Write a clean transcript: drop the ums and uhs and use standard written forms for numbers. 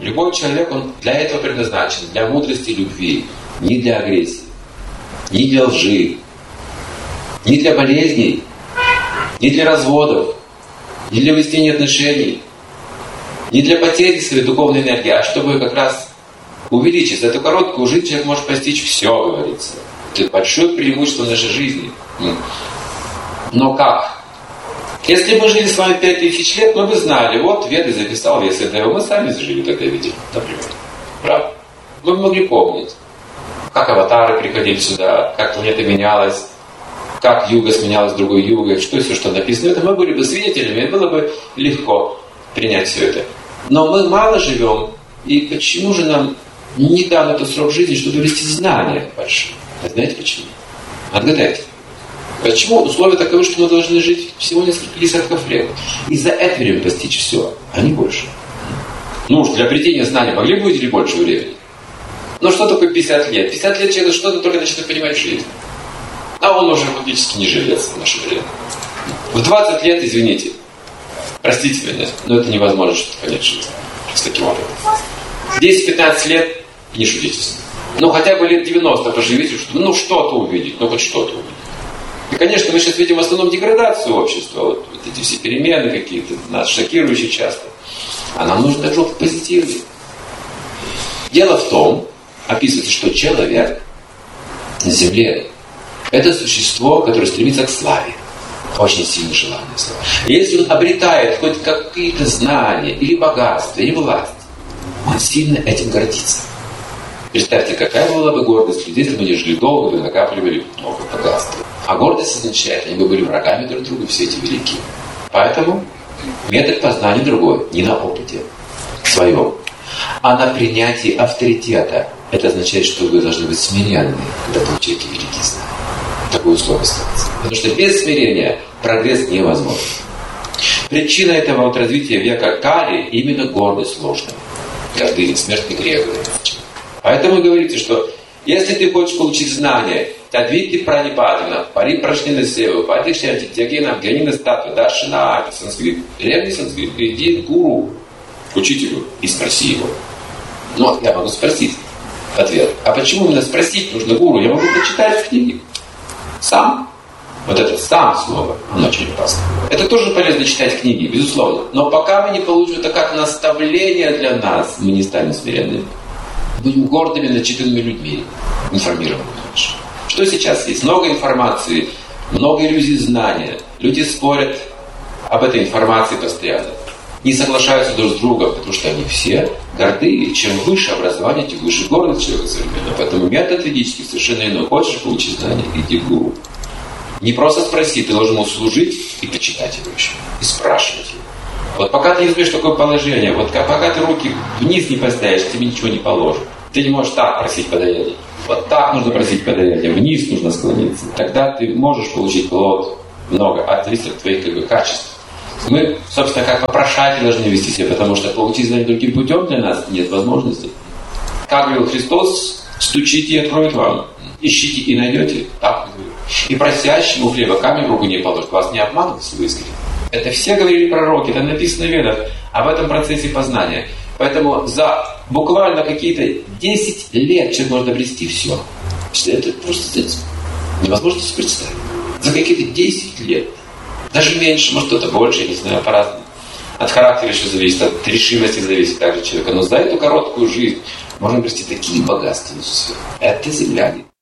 Любой человек, он для этого предназначен, для мудрости и любви, не для агрессии, не для лжи, не для болезней, не для разводов, не для выяснения отношений, не для потери своей духовной энергии, а чтобы как раз увеличить. За эту короткую жизнь человек может постичь все, говорится. Это большое преимущество нашей жизни. Но как? Если мы жили с вами 5000 лет, мы бы знали, вот Веды записал, если это его, мы сами зажили, тогда видели, например. Правда? Мы бы могли помнить, как аватары приходили сюда, как планета менялась, как юга сменялась другой югой, что все, что написано. Это мы были бы свидетелями, и было бы легко принять все это. Но мы мало живем, и почему же нам не дан этот срок жизни, чтобы вести знания большие? А знаете почему? Отгадайте. Почему условия таковы, что мы должны жить всего несколько десятков лет? И за это время постичь все, а не больше. Ну уж для обретения знаний могли бы уделить больше времени. Но что такое 50 лет? 50 лет человек что-то только начинает понимать в жизни. А он уже фактически не жилец в наше время. В 20 лет, извините, простите меня, но это невозможно что-то понять в жизни с таким образом. 10-15 лет, не шутите с ним. Ну хотя бы лет 90 поживите, ну что-то увидеть, ну хоть что-то увидеть. И, конечно, мы сейчас видим в основном деградацию общества, вот эти все перемены какие-то, нас шокирующие часто. А нам нужно даже опыт позитивный. Дело в том, описывается, что человек на Земле – это существо, которое стремится к славе. Очень сильно желание славы. И если он обретает хоть какие-то знания, или богатство, или власть, он сильно этим гордится. Представьте, какая была бы гордость людей, если бы они жили долго, бы накапливали много богатства. А гордость означает, они бы были врагами друг друга, все эти великие. Поэтому метод познания другой, не на опыте своем, а на принятии авторитета. Это означает, что вы должны быть смиренны, когда получаете великие знания. Такое условие ставится. Потому что без смирения прогресс невозможен. Причина этого вот развития века Кали именно гордость ложная. Гордыня, смертный грех. Поэтому говорится, что если ты хочешь получить знания, тадвити пранипадина, пари прашнина севу, падишьянти, тягина, гянина статуя, дашина, санскрит, древний санскрит, иди к гуру, к учителю, и спроси его. Ну, я могу спросить ответ. А почему именно спросить нужно гуру? Я могу прочитать в книге. Сам. Вот это «сам» слово, оно очень опасно. Это тоже полезно читать книги, безусловно. Но пока мы не получим это как наставление для нас, мы не станем смиренными. Будем гордыми, начитанными людьми, информированными. Что сейчас есть? Много информации, много иллюзий знания. Люди спорят об этой информации постоянно. Не соглашаются друг с другом, потому что они все горды. И чем выше образование, тем выше гордость человека современного. Поэтому метод ведический совершенно иной. Хочешь получить знания? Иди к гуру. Не просто спроси, ты должен ему служить и почитать его еще. И спрашивать его. Вот пока ты не знаешь такое положение, вот пока ты руки вниз не поставишь, тебе ничего не положат. Ты не можешь так просить подаяние. Вот так нужно просить подаяние, вниз нужно склониться. Тогда ты можешь получить плод много, зависит от твоих качеств. Мы, собственно, как попрошатели должны вести себя, потому что получить знания другим путем для нас нет возможности. Как говорил Христос, стучите и откроют вам. Ищите и найдете. Так говорю. И просящему хлеба камень в руку не положит. Вас не обманут, если вы искренне. Это все говорили пророки, это написано в Ведах об этом процессе познания. Поэтому за буквально какие-то 10 лет человек может обрести все. Это просто невозможно себе представить. За какие-то 10 лет. Даже меньше, может кто-то больше, я не знаю, по-разному. От характера еще зависит, от решимости зависит также человека. Но за эту короткую жизнь можно обрести такие богатства. Это земляне.